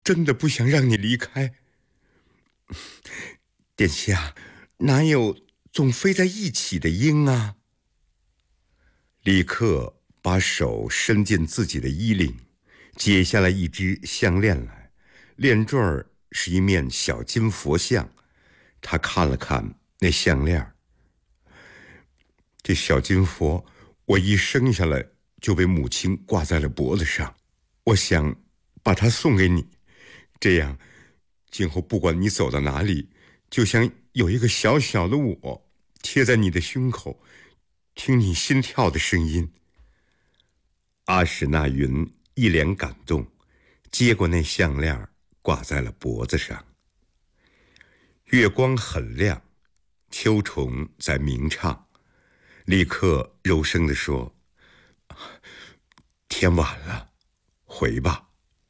真的不想让你离开。殿下，哪有总飞在一起的鹰啊？李克把手伸进自己的衣领，解下来一只项链来，链坠儿是一面小金佛像。他看了看那项链，这小金佛我一生下来就被母亲挂在了脖子上，我想把它送给你，这样今后不管你走到哪里，就像有一个小小的我贴在你的胸口，听你心跳的声音。阿史那云一脸感动，接过那项链挂在了脖子上。月光很亮，秋虫在鸣唱。李克柔声地说：天晚了，回吧。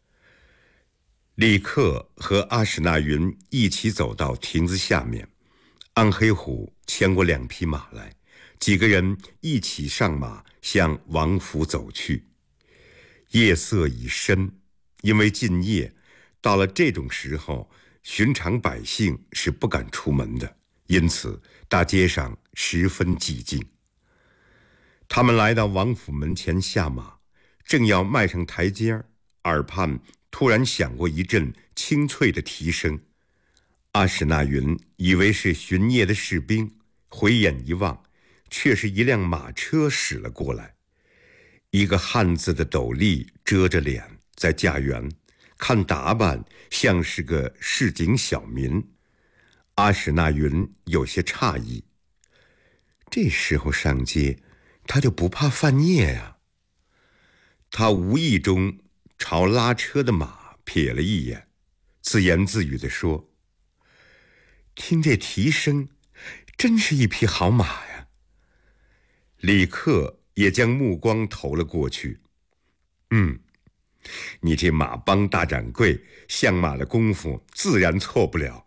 李克和阿史那云一起走到亭子下面，安黑虎牵过2匹马来，几个人一起上马向王府走去。夜色已深，因为近夜，到了这种时候，寻常百姓是不敢出门的，因此大街上十分寂静。他们来到王府门前下马，正要迈上台阶，耳畔突然响过一阵清脆的蹄声。阿史那云以为是巡夜的士兵，回眼一望，却是一辆马车驶了过来。一个汉子的斗笠遮着脸，在驾辕，看打扮像是个市井小民。阿史那云有些诧异，这时候上街，他就不怕犯孽呀？他无意中朝拉车的马瞥了一眼，自言自语地说：听这蹄声，真是一匹好马呀。李克也将目光投了过去。你这马帮大掌柜相马的功夫自然错不了。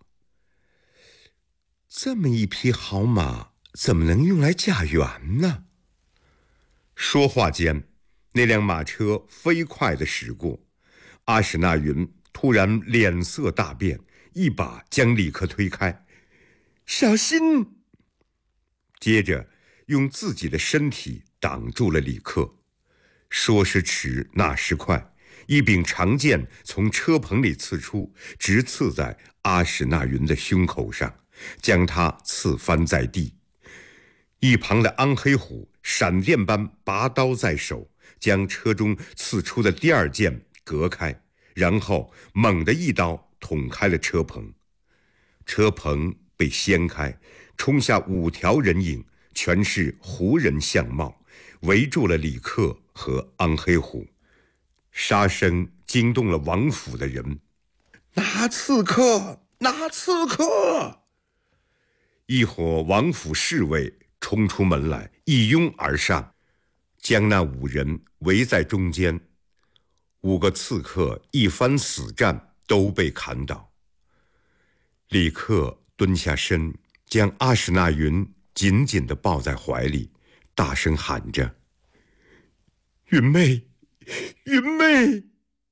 这么一匹好马怎么能用来驾辕呢？说话间，那辆马车飞快地驶过，阿史那云突然脸色大变，一把将李克推开。小心！接着用自己的身体挡住了李克。说时迟，那时快，一柄长剑从车棚里刺出，直刺在阿史那云的胸口上，将他刺翻在地。一旁的安黑虎闪电般拔刀在手，将车中刺出的第2剑隔开，然后猛地一刀捅开了车棚。车棚被掀开，冲下5条人影，全是胡人相貌，围住了李克和安黑虎。杀声惊动了王府的人。拿刺客！拿刺客！一伙王府侍卫冲出门来，一拥而上，将那5人围在中间。5个刺客一番死战，都被砍倒。李克蹲下身，将阿史那云紧紧地抱在怀里，大声喊着：云妹，云妹！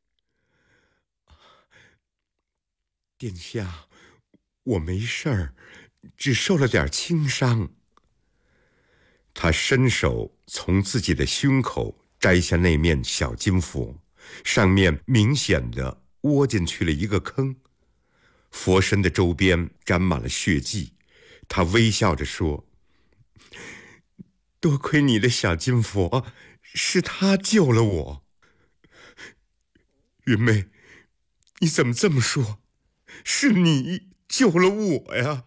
殿下，我没事儿，只受了点轻伤。他伸手从自己的胸口摘下那面小金佛，上面明显地窝进去了一个坑，佛身的周边沾满了血迹。他微笑着说：多亏你的小金佛，是他救了我。云妹，你怎么这么说？是你救了我呀！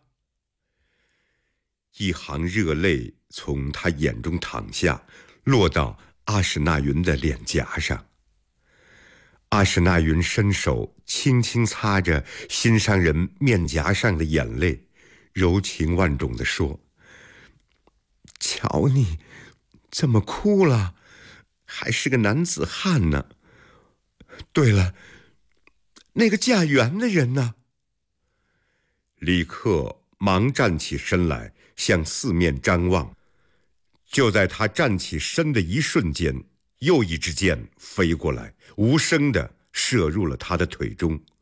一行热泪从他眼中淌下，落到阿史那云的脸颊上。阿史那云伸手轻轻擦着心上人面颊上的眼泪，柔情万种地说：瞧你怎么哭了，还是个男子汉呢。对了，那个驾辕的人呢？李克忙站起身来，向四面张望。就在他站起身的一瞬间，又一支箭飞过来，无声地射入了他的腿中。